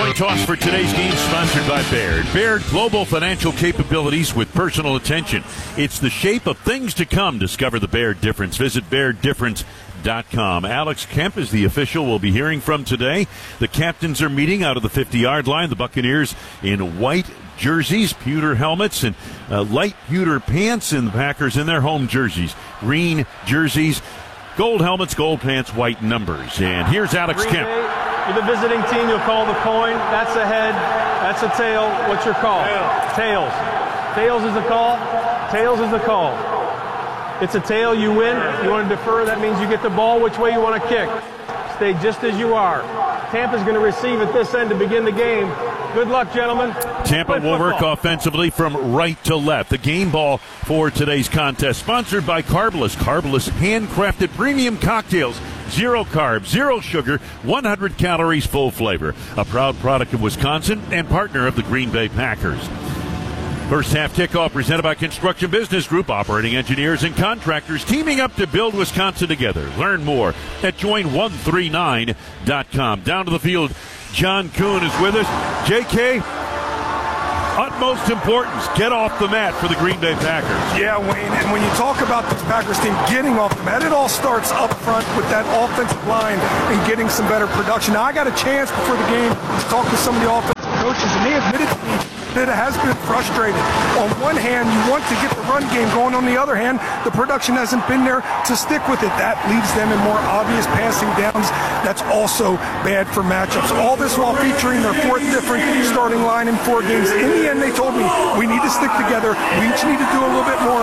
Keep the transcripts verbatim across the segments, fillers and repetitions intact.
Coin toss for today's game sponsored by Baird. Baird Global Financial Capabilities with personal attention. It's the shape of things to come. Discover the Baird difference. Visit baird difference dot com. Alex Kemp is the official we'll be hearing from today. The captains are meeting out of the fifty-yard line. The Buccaneers in white jerseys, pewter helmets, and uh, light pewter pants, and the Packers in their home jerseys. Green jerseys, gold helmets, gold pants, white numbers. And here's Alex Green Kemp. Bay, you're the visiting team, you'll call the coin. That's a head, that's a tail. What's your call? Tails. Tails. Tails is the call. Tails is the call. It's a tail, you win. You want to defer, that means you get the ball which way you want to kick. Stay just as you are. Tampa's going to receive at this end to begin the game. Good luck, gentlemen. Tampa will work offensively from right to left. The game ball for today's contest, sponsored by Carbolus. Carbolus handcrafted premium cocktails. Zero carbs, zero sugar, one hundred calories, full flavor. A proud product of Wisconsin and partner of the Green Bay Packers. First half kickoff presented by Construction Business Group, operating engineers and contractors teaming up to build Wisconsin together. Learn more at join one three nine dot com. Down to the field, John Kuhn is with us. J K, utmost importance, get off the mat for the Green Bay Packers. Yeah, Wayne, and when you talk about this Packers team getting off the mat, it all starts up front with that offensive line and getting some better production. Now, I got a chance before the game to talk to some of the offensive coaches, and they admitted to me that it has been frustrated. On one hand, you want to get the run game going. On the other hand, the production hasn't been there to stick with it. That leaves them in more obvious passing downs. That's also bad for matchups. All this while featuring their fourth different starting line in four games. In the end, they told me, we need to stick together. We each need to do a little bit more.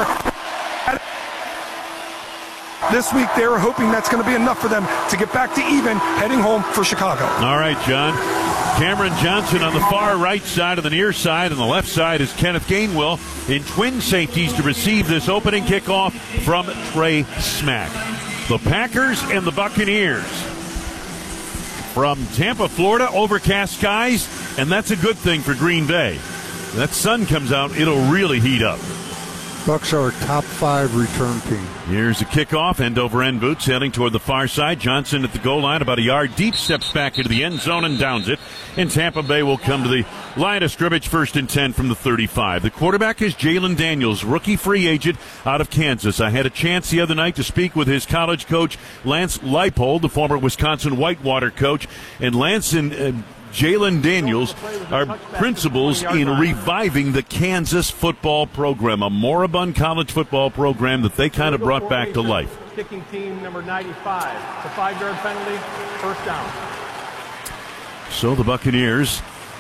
This week, they were hoping that's going to be enough for them to get back to even, heading home for Chicago. All right, John. Cameron Johnson on the far right side, on the near side. On the left side is Kenneth Gainwell in twin safeties to receive this opening kickoff from Trey Smack. The Packers and the Buccaneers. From Tampa, Florida, overcast skies, and that's a good thing for Green Bay. That sun comes out, it'll really heat up. Bucks are a top five return team. Here's the kickoff, end over end boots heading toward the far side. Johnson at the goal line, about a yard deep, steps back into the end zone and downs it. And Tampa Bay will come to the line of scrimmage, first and ten from the thirty-five. The quarterback is Jalen Daniels, rookie free agent out of Kansas. I had a chance the other night to speak with his college coach, Lance Leipold, the former Wisconsin Whitewater coach. And Lance and uh, Jalen Daniels are principals in reviving the Kansas football program, a moribund college football program that they kind of brought back to life. Kicking team number ninety-five. It's a five-yard penalty, first down. So the Buccaneers,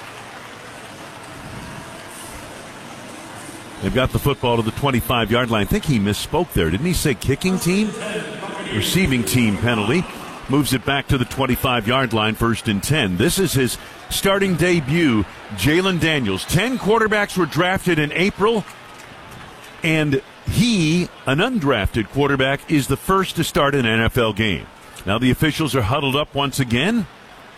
they've got the football to the twenty-five-yard line. I think he misspoke there. Didn't he say kicking team? Receiving team penalty. Moves it back to the twenty-five-yard line, first and ten. This is his starting debut, Jalen Daniels. Ten quarterbacks were drafted in April, and he, an undrafted quarterback, is the first to start an N F L game. Now the officials are huddled up once again.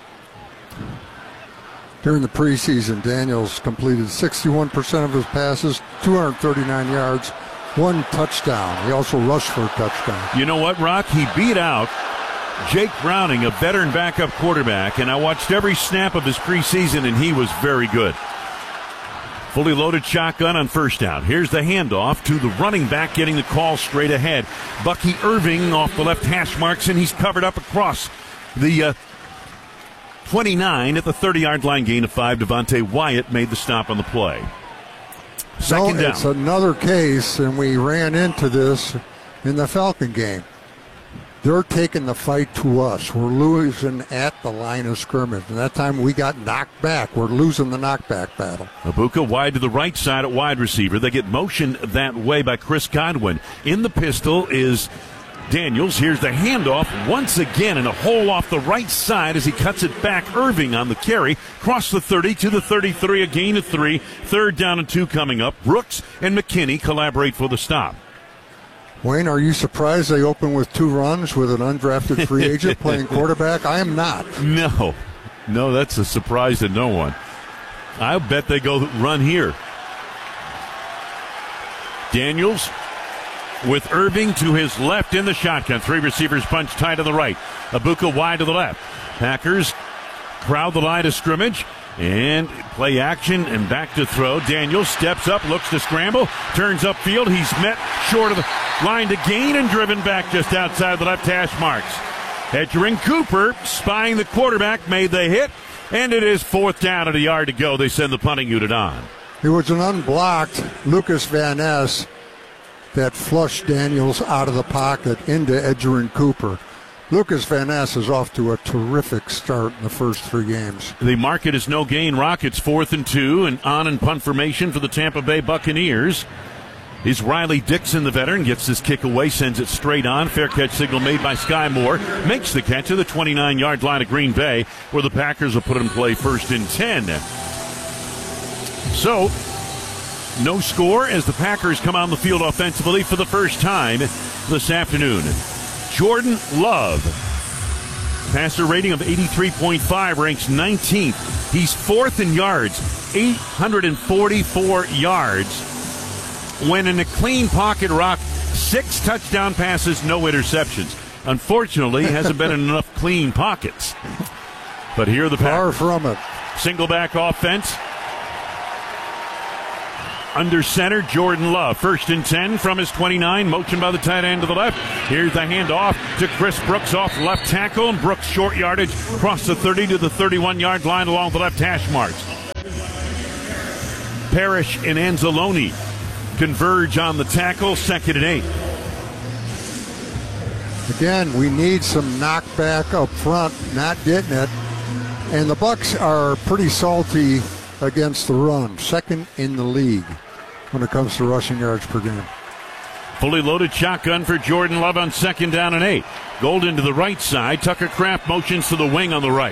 During the preseason, Daniels completed sixty-one percent of his passes, two hundred thirty-nine yards, one touchdown. He also rushed for a touchdown. You know what, Rock? He beat out Jake Browning, a veteran backup quarterback, and I watched every snap of his preseason, and he was very good. Fully loaded shotgun on first down. Here's the handoff to the running back, getting the call straight ahead. Bucky Irving off the left hash marks, and he's covered up across the uh, twenty-nine at the thirty-yard line, gain of five. Devontae Wyatt made the stop on the play. Second no, down. It's another case, and we ran into this in the Falcon game. They're taking the fight to us. We're losing at the line of scrimmage. And that time we got knocked back. We're losing the knockback battle. Ibuka wide to the right side at wide receiver. They get motioned that way by Chris Godwin. In the pistol is Daniels. Here's the handoff once again, and a hole off the right side as he cuts it back. Irving on the carry. Cross the thirty to the thirty-three, a gain of three. Third down and two coming up. Brooks and McKinney collaborate for the stop. Wayne, are you surprised they open with two runs with an undrafted free agent playing quarterback? I am not. No. No, that's a surprise to no one. I bet they go run here. Daniels with Irving to his left in the shotgun. Three receivers bunch tight on the right. Ibuka wide to the left. Packers crowd the line of scrimmage. And play action and back to throw. Daniels steps up, looks to scramble, turns upfield. He's met short of the line to gain and driven back just outside the left hash marks. Edgerrin Cooper, spying the quarterback, made the hit, and it is fourth down and a yard to go. They send the punting unit on. It was an unblocked Lucas Van Ness that flushed Daniels out of the pocket into Edgerrin Cooper. Lucas Van Ness is off to a terrific start in the first three games. The market is no gain Rockets, fourth and two, and on and punt formation for the Tampa Bay Buccaneers. Is Riley Dixon, the veteran, gets this kick away, sends it straight on. Fair catch signal made by Sky Moore. Makes the catch at the twenty-nine-yard line of Green Bay, where the Packers will put it in play first and ten. So, no score as the Packers come on the field offensively for the first time this afternoon. Jordan Love, passer rating of eighty-three point five, ranks nineteenth. He's fourth in yards, eight hundred forty-four yards. When in a clean pocket, Rock, six touchdown passes, no interceptions. Unfortunately, hasn't been in enough clean pockets. But here are the Packers. Far from it. Single back offense. Under center, Jordan Love. First and ten from his twenty-nine. Motion by the tight end to the left. Here's the handoff to Chris Brooks off left tackle. And Brooks short yardage across the thirty to the thirty-one-yard line along the left hash marks. Parrish and Anzalone converge on the tackle. Second and eight. Again, we need some knockback up front, not getting it. And the Bucks are pretty salty against the run. Second in the league when it comes to rushing yards per game. Fully loaded shotgun for Jordan Love on second down and eight. Golden to the right side. Tucker Kraft motions to the wing on the right.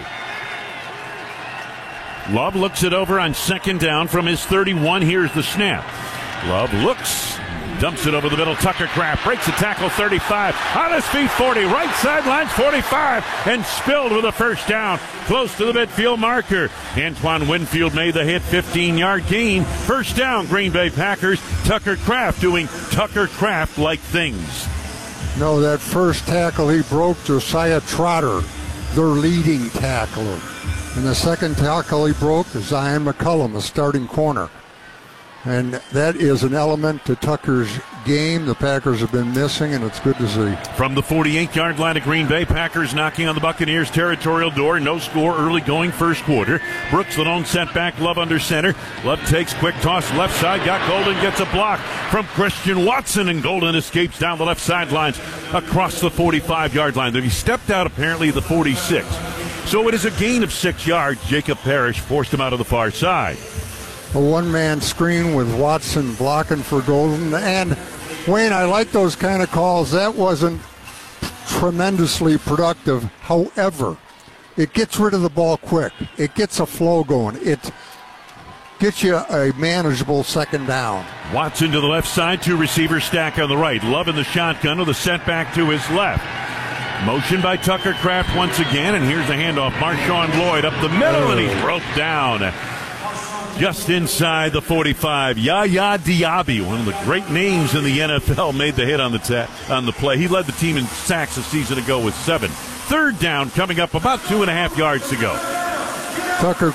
Love looks it over on second down from his thirty-one. Here's the snap. Love looks, dumps it over the middle. Tucker Kraft breaks the tackle, thirty-five. On his feet, forty. Right sidelines, forty-five. And spilled with a first down. Close to the midfield marker. Antoine Winfield made the hit, fifteen-yard gain. First down, Green Bay Packers. Tucker Kraft doing Tucker Kraft-like things. No, that first tackle he broke Josiah Trotter, their leading tackler. And the second tackle he broke is Zion McCullum, the starting corner. And that is an element to Tucker's game the Packers have been missing, and it's good to see. From the forty-eight-yard line of Green Bay, Packers knocking on the Buccaneers' territorial door. No score early going first quarter. Brooks the lone setback, Love under center. Love takes quick toss left side. Got Golden, gets a block from Christian Watson, and Golden escapes down the left sidelines across the forty-five-yard line. Then he stepped out apparently the forty-six. So it is a gain of six yards. Jacob Parrish forced him out of the far side. A one-man screen with Watson blocking for Golden. And, Wayne, I like those kind of calls. That wasn't tremendously productive. However, it gets rid of the ball quick. It gets a flow going. It gets you a manageable second down. Watson to the left side, two receivers stack on the right. Love in the shotgun with a setback to his left. Motion by Tucker Kraft once again, and here's the handoff. Marshawn Lloyd up the middle, and he's broke down just inside the forty-five. Yaya Diaby, one of the great names in the N F L, made the hit on the ta- on the play. He led the team in sacks a season ago with seven. Third down coming up, about two and a half yards to go. Tucker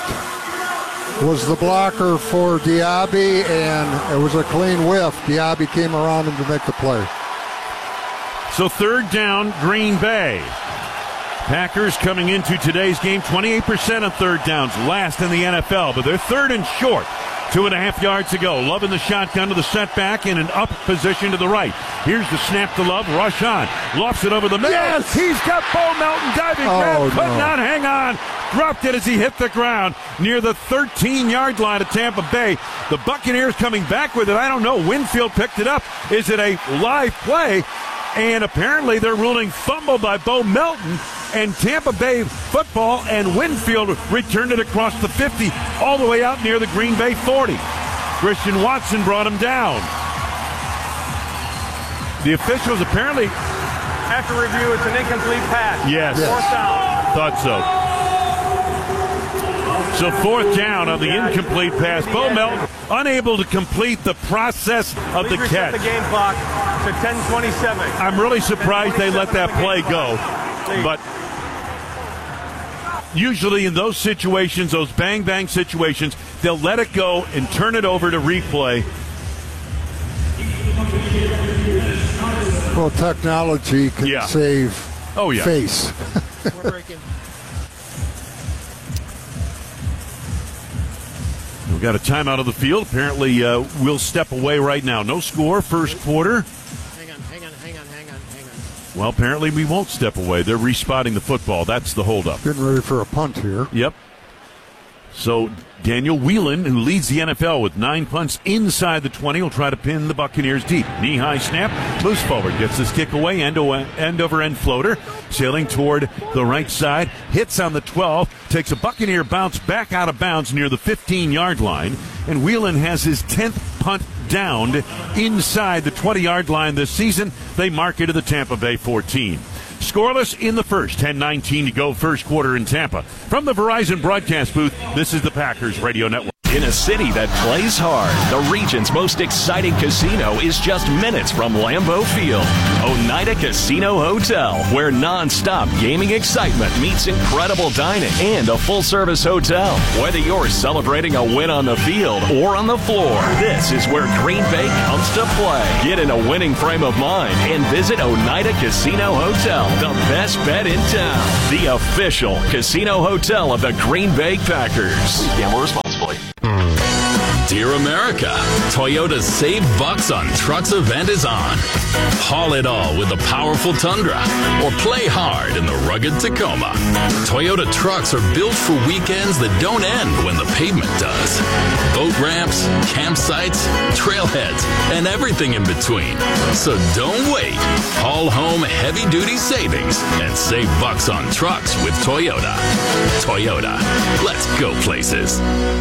Kraft was the blocker for Diaby, and it was a clean whiff. Diaby came around him to make the play. So third down, Green Bay. Packers coming into today's game, twenty-eight percent on third downs, last in the N F L, but they're third and short. Two and a half yards to go. Love in the shotgun to the setback in an up position to the right. Here's the snap to Love. Rush on. Lofts it over the middle. Yes! He's got Bo Melton diving Oh, grab. no. Could not hang on. Dropped it as he hit the ground near the thirteen-yard line of Tampa Bay. The Buccaneers coming back with it. I don't know. Winfield picked it up. Is it a live play? And apparently they're ruling fumble by Bo Melton. And Tampa Bay football and Winfield returned it across the fifty all the way out near the Green Bay forty. Christian Watson brought him down. The officials apparently... After review, it's an incomplete pass. Yes. Fourth down. Thought so. So fourth down on the incomplete pass. Bo Melton unable to complete the process of Please the reset catch. the game clock to ten twenty-seven. I'm really surprised they let that play go. But usually in those situations, those bang-bang situations, they'll let it go and turn it over to replay. Well, technology can yeah. save oh, yeah. face. We're breaking. We've got a timeout of the field. Apparently, uh, we'll step away right now. No score, first quarter. Hang on, hang on, hang on, hang on, hang on. Well, apparently we won't step away. They're respotting the football. That's the holdup. Getting ready for a punt here. Yep. So Daniel Whelan, who leads the N F L with nine punts inside the twenty, will try to pin the Buccaneers deep. Knee-high snap, moves forward, gets this kick away, end over end floater, sailing toward the right side, hits on the twelve, takes a Buccaneer bounce back out of bounds near the fifteen-yard line, and Whelan has his tenth punt downed inside the twenty-yard line this season. They mark it to the Tampa Bay fourteen. Scoreless in the first, ten nineteen to go, first quarter in Tampa. From the Verizon broadcast booth, this is the Packers Radio Network. In a city that plays hard, the region's most exciting casino is just minutes from Lambeau Field. Oneida Casino Hotel, where non-stop gaming excitement meets incredible dining and a full-service hotel. Whether you're celebrating a win on the field or on the floor, this is where Green Bay comes to play. Get in a winning frame of mind and visit Oneida Casino Hotel, the best bet in town. The official casino hotel of the Green Bay Packers. Please gamble responsibly. Dear America, Toyota's Save Bucks on Trucks event is on. Haul it all with the powerful Tundra or play hard in the rugged Tacoma. Toyota trucks are built for weekends that don't end when the pavement does. Boat ramps, campsites, trailheads, and everything in between. So don't wait. Haul home heavy-duty savings and save bucks on trucks with Toyota. Toyota, let's go places.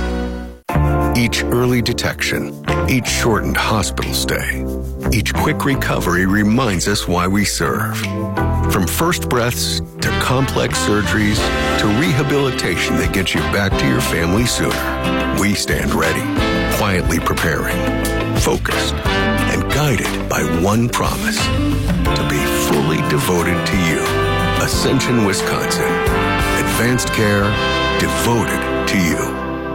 Each early detection, each shortened hospital stay, each quick recovery reminds us why we serve. From first breaths to complex surgeries to rehabilitation that gets you back to your family sooner, we stand ready, quietly preparing, focused, and guided by one promise: to be fully devoted to you. Ascension, Wisconsin. Advanced care devoted to you.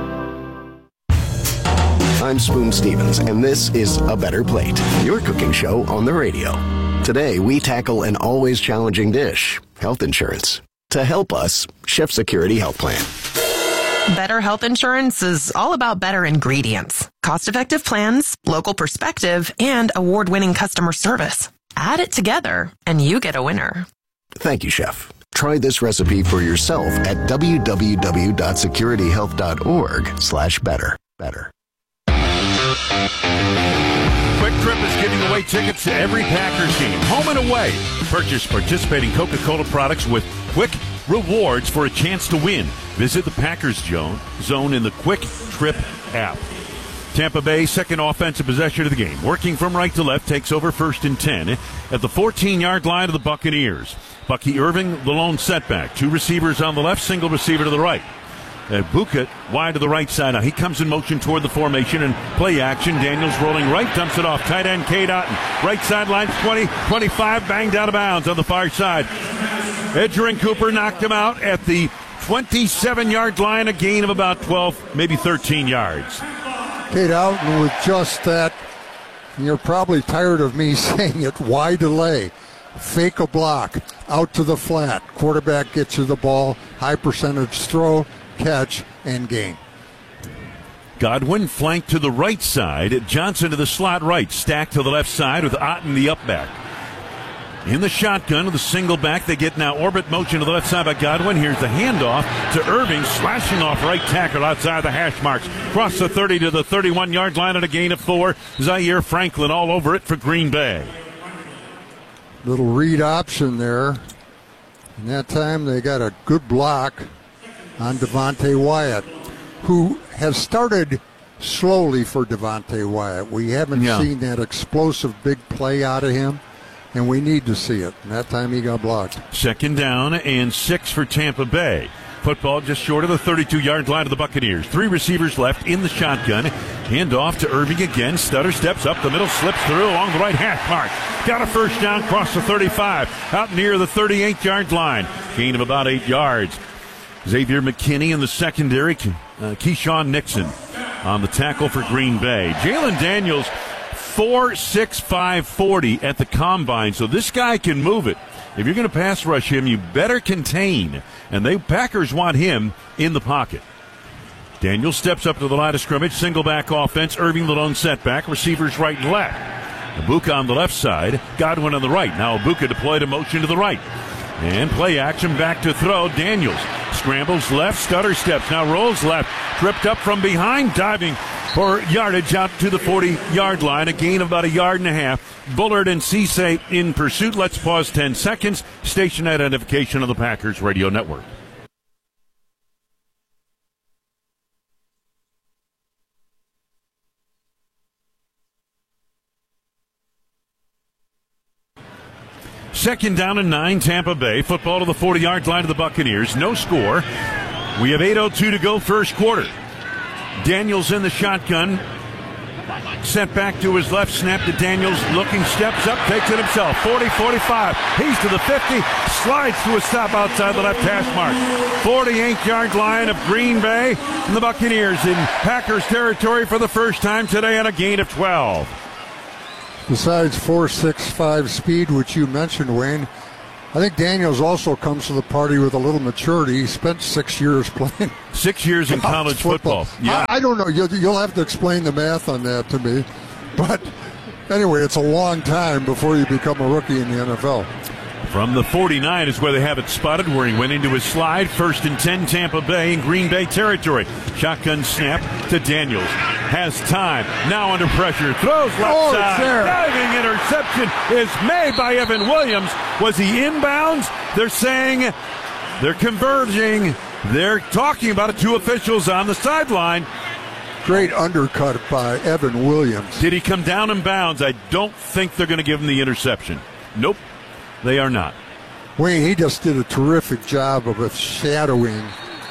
I'm Spoon Stevens, and this is A Better Plate, your cooking show on the radio. Today, we tackle an always challenging dish, health insurance. To help us, Chef Security Health Plan. Better health insurance is all about better ingredients, cost-effective plans, local perspective, and award-winning customer service. Add it together, and you get a winner. Thank you, Chef. Try this recipe for yourself at www.securityhealth.org slash better. Better. Quick Trip is giving away tickets to every Packers game, home and away. Purchase participating Coca-Cola products with Quick Rewards for a chance to win. Visit the Packers zone in the Quick Trip app. Tampa Bay, second offensive possession of the game. Working from right to left, takes over first and ten at the fourteen-yard line of the Buccaneers. Bucky Irving, the lone setback. Two receivers on the left, single receiver to the right. Uh, Bucat wide to the right side. Now he comes in motion toward the formation and play action. Daniels rolling right, dumps it off. Tight end Cade Otton. Right sideline, twenty, twenty-five, banged out of bounds on the far side. Edgerrin Cooper knocked him out at the twenty-seven-yard line, a gain of about twelve, maybe thirteen yards. Cade Otton with just that. You're probably tired of me saying it. Wide delay. Fake a block. Out to the flat. Quarterback gets you the ball. High percentage throw. Catch and gain. Godwin flanked to the right side. Johnson to the slot right. Stacked to the left side with Otton the up back. In the shotgun with a single back. They get now orbit motion to the left side by Godwin. Here's the handoff to Irving. Slashing off right tackle outside the hash marks. Cross the thirty to the thirty-one-yard line at a gain of four. Zaire Franklin all over it for Green Bay. Little read option there. And that time they got a good block on Devontae Wyatt, who has started slowly for Devontae Wyatt. We haven't yeah. seen that explosive big play out of him, and we need to see it. And that time he got blocked. Second down and six for Tampa Bay. Football just short of the thirty-two-yard line of the Buccaneers. Three receivers left in the shotgun. Hand off to Irving again. Stutter steps up the middle, slips through along the right hash mark. Got a first down, cross the thirty-five. Out near the thirty-eight-yard line. Gain of about eight yards. Xavier McKinney in the secondary. Uh, Keyshawn Nixon on the tackle for Green Bay. Jalen Daniels, four six five forty at the combine, so this guy can move it. If you're going to pass rush him, you better contain, and the Packers want him in the pocket. Daniels steps up to the line of scrimmage, single back offense, Irving the lone setback, receivers right and left. Ibuka on the left side, Godwin on the right. Now Ibuka deployed a motion to the right. And play action back to throw. Daniels scrambles left, stutter steps, now rolls left, tripped up from behind, diving for yardage out to the forty-yard line, a gain of about a yard and a half. Bullard and Cisse in pursuit. Let's pause ten seconds. Station identification of the Packers Radio Network. Second down and nine, Tampa Bay. Football to the forty-yard line of the Buccaneers. No score. We have eight oh two to go first quarter. Daniels in the shotgun. Sent back to his left, snap to Daniels. Looking, steps up, takes it himself. forty, forty-five. He's to the fifty. Slides to a stop outside the left hash mark. forty-eight-yard line of Green Bay. And the Buccaneers in Packers territory for the first time today on a gain of twelve. Besides four six five speed, which you mentioned, Wayne, I think Daniels also comes to the party with a little maturity. He spent six years playing. Six years in college football. football. Yeah. I, I don't know. You'll, you'll have to explain the math on that to me. But anyway, it's a long time before you become a rookie in the N F L. From the forty-nine is where they have it spotted, where he went into his slide. First and ten, Tampa Bay in Green Bay territory. Shotgun snap to Daniels. Has time. Now under pressure. Throws left oh, side. Diving interception is made by Evan Williams. Was he inbounds? They're saying they're converging. They're talking about it. Two officials on the sideline. Great undercut by Evan Williams. Did he come down in bounds? I don't think they're going to give him the interception. Nope. They are not. Wayne, he just did a terrific job of shadowing.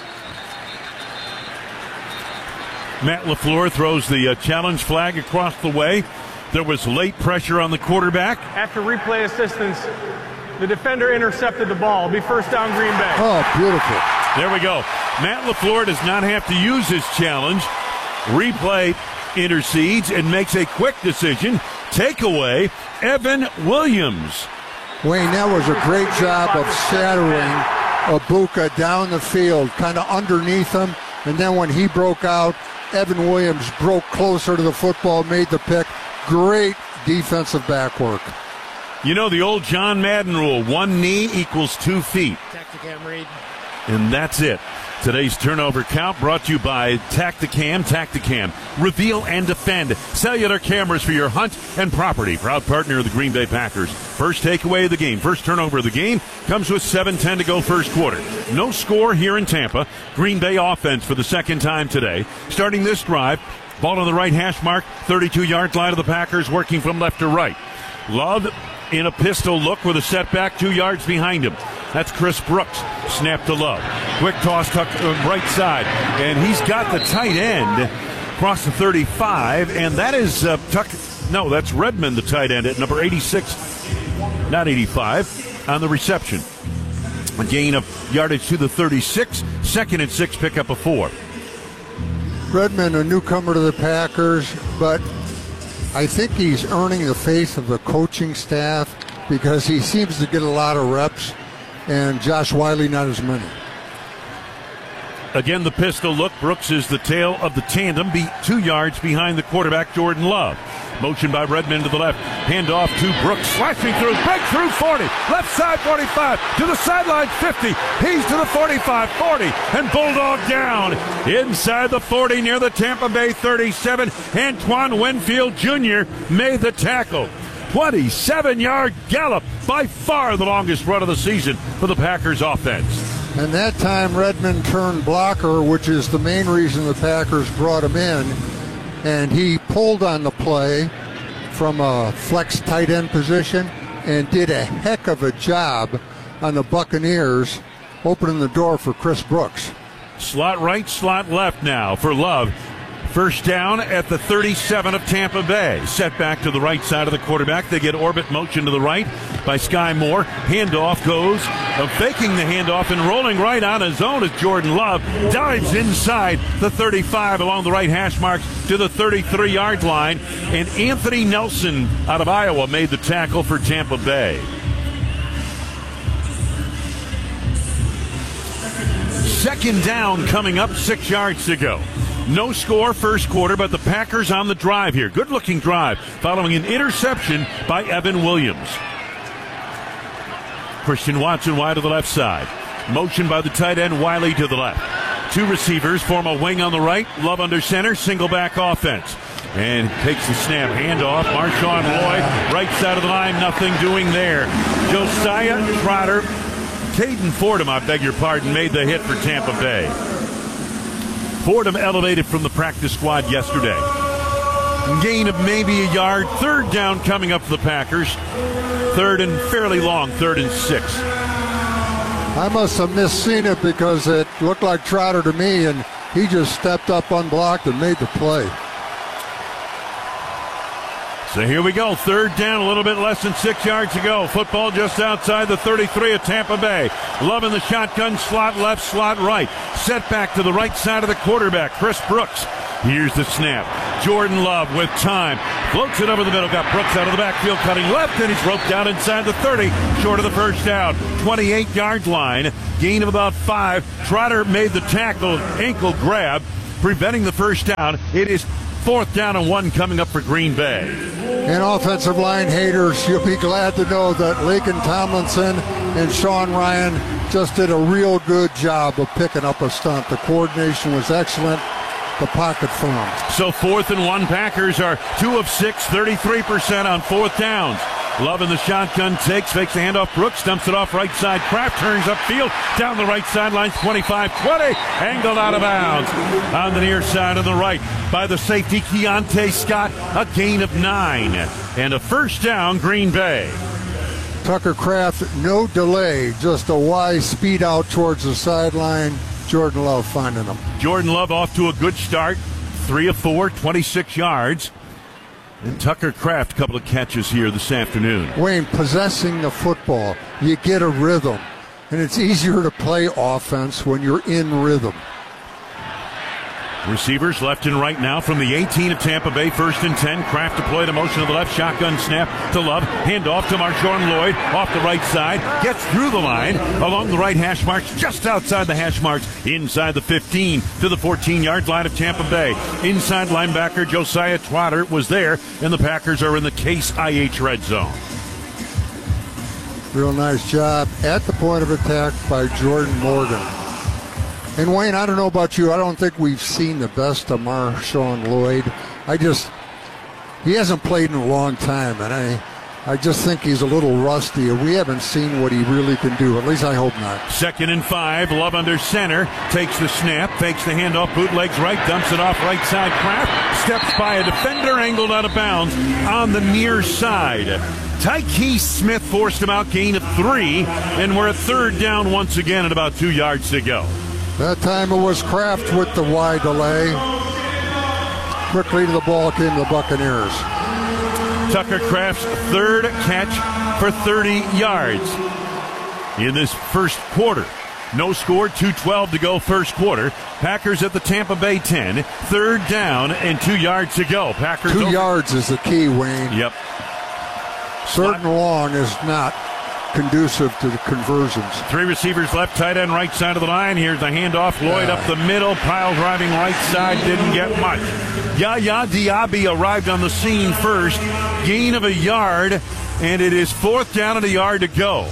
Matt LaFleur throws the uh, challenge flag across the way. There was late pressure on the quarterback. After replay assistance, the defender intercepted the ball. It'll be first down Green Bay. Oh, beautiful. There we go. Matt LaFleur does not have to use his challenge. Replay intercedes and makes a quick decision. Takeaway, Evan Williams. Wayne, that was a great job of shadowing Ibuka down the field, kind of underneath him. And then when he broke out, Evan Williams broke closer to the football, made the pick. Great defensive back work. You know the old John Madden rule, one knee equals two feet. Tacticam read. And that's it. Today's turnover count brought to you by Tacticam. Tacticam. Reveal and defend. Cellular cameras for your hunt and property. Proud partner of the Green Bay Packers. First takeaway of the game. First turnover of the game comes with seven ten to go first quarter. No score here in Tampa. Green Bay offense for the second time today. Starting this drive, ball on the right hash mark. thirty-two-yard line of the Packers working from left to right. Love in a pistol look with a setback two yards behind him. That's Chris Brooks. Snap to Love. Quick toss tuck uh, right side. And he's got the tight end across the thirty-five. And that is uh, Tuck. No, that's Redmond, the tight end at number eighty-six. Not eighty-five on the reception. A gain of yardage to the thirty-six. Second and six, pick up a four. Redmond, a newcomer to the Packers, but I think he's earning the faith of the coaching staff because he seems to get a lot of reps, and Josh Wiley not as many. Again, the pistol look. Brooks is the tail of the tandem, beat two yards behind the quarterback, Jordan Love. Motion by Redmond to the left. Handoff to Brooks. Slashing through. Breakthrough forty. Left side forty-five. To the sideline fifty. He's to the forty-five forty. And Bulldog down. Inside the forty near the Tampa Bay thirty-seven. Antoine Winfield Junior made the tackle. twenty-seven-yard gallop. By far the longest run of the season for the Packers offense. And that time Redmond turned blocker, which is the main reason the Packers brought him in. And he pulled on the play from a flex tight end position and did a heck of a job on the Buccaneers, opening the door for Chris Brooks. Slot right, slot left now for Love. First down at the thirty-seven of Tampa Bay. Set back to the right side of the quarterback. They get orbit motion to the right by Sky Moore. Handoff goes, uh, faking the handoff and rolling right on his own as Jordan Love dives inside the thirty-five along the right hash marks to the thirty-three-yard line. And Anthony Nelson out of Iowa made the tackle for Tampa Bay. Second down coming up, six yards to go. No score first quarter, but the Packers on the drive here. Good-looking drive following an interception by Evan Williams. Christian Watson wide to the left side. Motion by the tight end, Wiley to the left. Two receivers form a wing on the right. Love under center, single back offense. And takes the snap, handoff. Marshawn Lloyd, right side of the line, nothing doing there. Josiah Trotter, Caden Fordham, I beg your pardon, made the hit for Tampa Bay. Fordham elevated from the practice squad yesterday. Gain of maybe a yard. Third down coming up for the Packers. Third and fairly long, third and six. I must have misseen it because it looked like Trotter to me, and he just stepped up unblocked and made the play. So here we go. Third down, a little bit less than six yards to go. Football just outside the thirty-three of Tampa Bay. Love in the shotgun, slot left, slot right. Set back to the right side of the quarterback, Chris Brooks. Here's the snap. Jordan Love with time. Floats it over the middle. Got Brooks out of the backfield, cutting left, and he's roped down inside the thirty. Short of the first down. twenty-eight-yard line. Gain of about five. Trotter made the tackle, ankle grab, preventing the first down. It is fourth down and one coming up for Green Bay. And offensive line haters, you'll be glad to know that Lakin Tomlinson and Sean Ryan just did a real good job of picking up a stunt. The coordination was excellent. The pocket firm. So fourth and one, Packers are two of six, thirty-three percent on fourth downs. Love in the shotgun, takes, fakes the handoff. Brooks dumps it off right side. Kraft turns upfield, down the right sideline, twenty-five twenty, angled out of bounds. On the near side of the right by the safety, Keontae Scott, a gain of nine. And a first down, Green Bay. Tucker Kraft, no delay, just a wise speed out towards the sideline. Jordan Love finding him. Jordan Love off to a good start. Three of four, twenty-six yards. And Tucker Kraft, a couple of catches here this afternoon. Wayne, possessing the football, you get a rhythm. And it's easier to play offense when you're in rhythm. Receivers left and right now from the eighteen of Tampa Bay, first and ten. Kraft deployed a motion to the left, shotgun snap to Love. Handoff to Marshawn Lloyd off the right side. Gets through the line along the right hash marks, just outside the hash marks, inside the fifteen to the fourteen-yard line of Tampa Bay. Inside linebacker Josiah Trotter was there, and the Packers are in the Case I H red zone. Real nice job at the point of attack by Jordan Morgan. And Wayne, I don't know about you, I don't think we've seen the best of Marshawn Lloyd. I just, he hasn't played in a long time, and I I just think he's a little rusty. We haven't seen what he really can do. At least I hope not. Second and five, Love under center, takes the snap, fakes the handoff, bootlegs right, dumps it off right side. Kraft steps by a defender, angled out of bounds on the near side. Tyke Smith forced him out, gain of three, and we're at third down once again at about two yards to go. That time it was Kraft with the wide delay. Quickly to the ball came the Buccaneers. Tucker Kraft's third catch for thirty yards in this first quarter. No score, two twelve to go first quarter. Packers at the Tampa Bay ten. Third down and two yards to go. Packers Two over. yards is the key, Wayne. Yep. Third and long is not conducive to the conversions. Three receivers left, tight end right side of the line. Here's the handoff. Lloyd yeah. up the middle, pile driving right side, didn't get much. Yaya Diaby arrived on the scene first. Gain of a yard, and it is fourth down and a yard to go.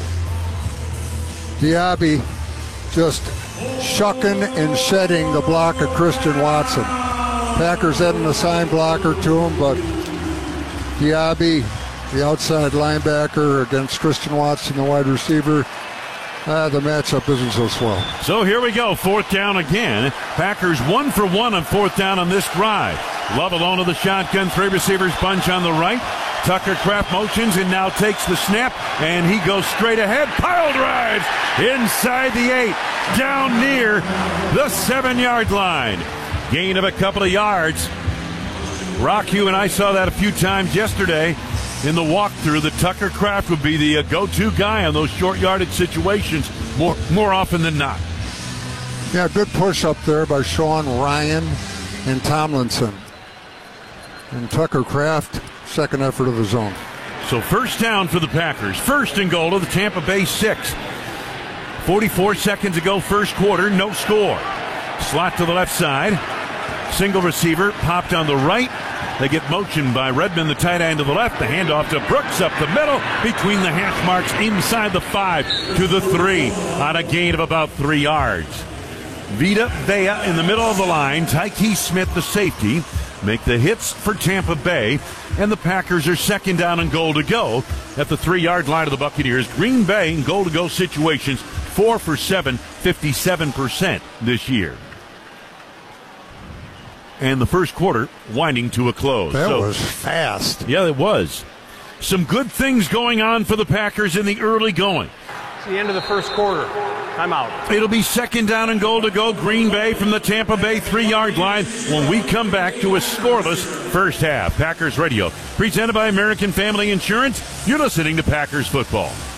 Diaby just shucking and shedding the block of Christian Watson. Packers had an assigned blocker to him, but Diaby, the outside linebacker against Christian Watson, the wide receiver. Uh, the matchup isn't so swell. So here we go, fourth down again. Packers one for one on fourth down on this drive. Love alone of the shotgun, three receivers bunch on the right. Tucker Kraft motions and now takes the snap, and he goes straight ahead. Pile drives inside the eight, down near the seven-yard line. Gain of a couple of yards. Rock, you and I saw that a few times yesterday. in the walkthrough that Tucker Kraft would be the uh, go-to guy on those short yardage situations more more often than not. Yeah, good push up there by Sean Ryan and Tomlinson. And Tucker Kraft, second effort of his own. So first down for the Packers. First and goal to the Tampa Bay six. forty-four seconds ago, first quarter, no score. Slot to the left side. Single receiver popped on the right. They get motion by Redmond, the tight end to the left. The handoff to Brooks up the middle between the hash marks inside the five to the three on a gain of about three yards. Vita Vea in the middle of the line. Tyke Smith, the safety, make the hits for Tampa Bay. And the Packers are second down and goal to go at the three-yard line of the Buccaneers. Green Bay in goal-to-go situations, four for seven, fifty-seven percent this year. And the first quarter winding to a close. That so, was fast. Yeah, it was. Some good things going on for the Packers in the early going. It's the end of the first quarter. Timeout. It'll be second down and goal to go. Green Bay from the Tampa Bay three-yard line when we come back to a scoreless first half. Packers Radio, presented by American Family Insurance. You're listening to Packers Football.